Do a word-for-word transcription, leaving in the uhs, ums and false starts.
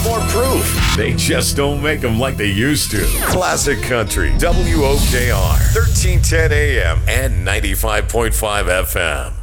more proof. They just don't make them like they used to. Classic Country, W O K R, thirteen ten A M and ninety-five point five F M.